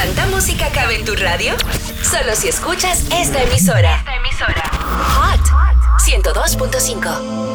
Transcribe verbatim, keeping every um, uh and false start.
¿Tanta música cabe en tu radio? Solo si escuchas esta emisora. Esta emisora. Hot ciento dos punto cinco.